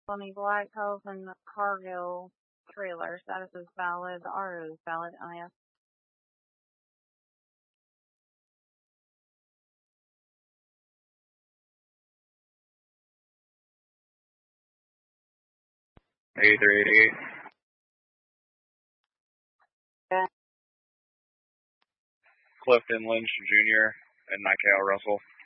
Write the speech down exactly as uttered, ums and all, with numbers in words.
Tony Black and Cargill trailer. Status is valid. R O is valid. I S. eighty-three eighty-eight. Yeah. Clifton Lynch Junior and Michael Russell.